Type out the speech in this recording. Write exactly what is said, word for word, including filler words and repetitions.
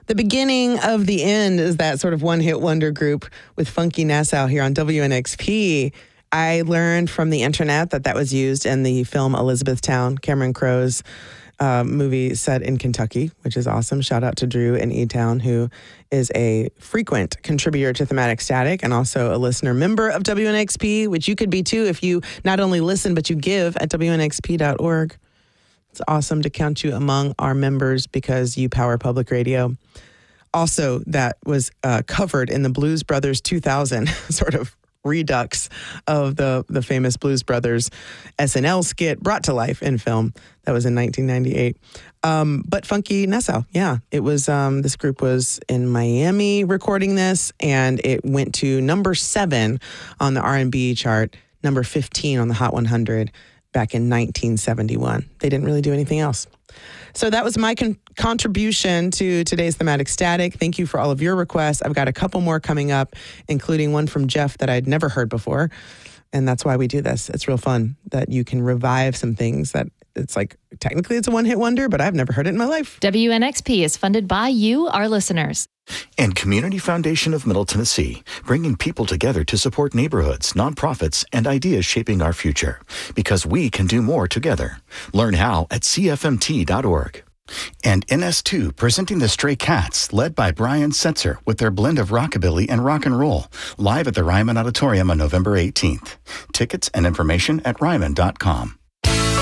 The beginning of the end is that sort of one-hit wonder group with Funky Nassau here on W N X P. I learned from the internet that that was used in the film Elizabethtown, Cameron Crowe's uh, movie set in Kentucky, which is awesome. Shout out to Drew in E-Town, who is a frequent contributor to Thematic Static and also a listener member of W N X P, which you could be too if you not only listen, but you give at W N X P dot org. It's awesome to count you among our members because you power public radio. Also, that was uh, covered in the Blues Brothers two thousand sort of redux of the, the famous Blues Brothers S N L skit brought to life in film. That was in nineteen ninety-eight. Um, but Funky Nassau, yeah. It was, um, this group was in Miami recording this, and it went to number seven on the R and B chart, number fifteen on the Hot one hundred. Back in nineteen seventy-one. They didn't really do anything else. So that was my con- contribution to today's Thematic Static. Thank you for all of your requests. I've got a couple more coming up, including one from Jeff that I'd never heard before. And that's why we do this. It's real fun that you can revive some things that it's like, technically it's a one-hit wonder, but I've never heard it in my life. W N X P is funded by you, our listeners. And Community Foundation of Middle Tennessee, bringing people together to support neighborhoods, nonprofits, and ideas shaping our future. Because we can do more together. Learn how at C F M T dot org. And N S two presenting the Stray Cats, led by Brian Setzer, with their blend of rockabilly and rock and roll, live at the Ryman Auditorium on November eighteenth. Tickets and information at ryman dot com.